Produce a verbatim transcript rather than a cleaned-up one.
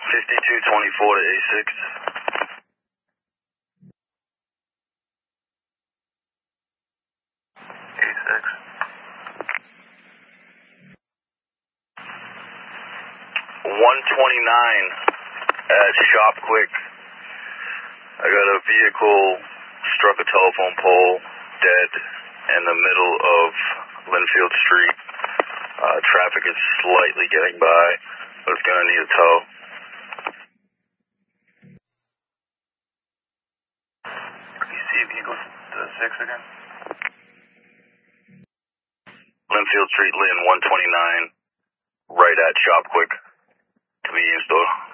fifty-two twenty-four to A six. A six. one twenty-nine at Shop Quick. I got a vehicle struck a telephone pole dead in the middle of Linfield Street. Uh, traffic is slightly getting by, but it's going to need a tow. You see if you go to six again? Linfield Street, Lynn, one twenty-nine, right at Shop Quick, convenience store.